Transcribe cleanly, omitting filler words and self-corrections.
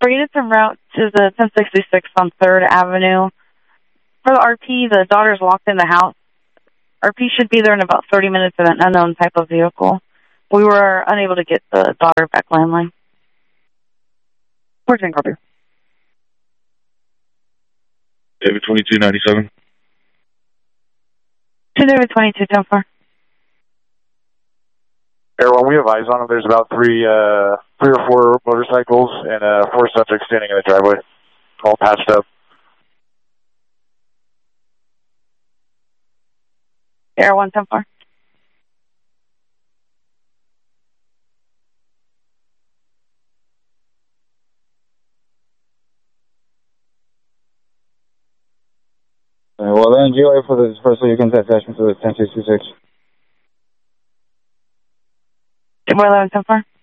Bring it en route to the 1066 on 3rd Avenue. For the RP, the daughter's locked in the house. RP should be there in about 30 minutes in an unknown type of vehicle. We were unable to get the daughter back landline. Where's copy? David 2297. To David 2210-4. Air 1, we have eyes on him. There's about three or four motorcycles and 4 subjects standing in the driveway, all patched up. Air 110-4. Well, then, GOA for the first, so you can set session for the 1066. We're 11-10-4.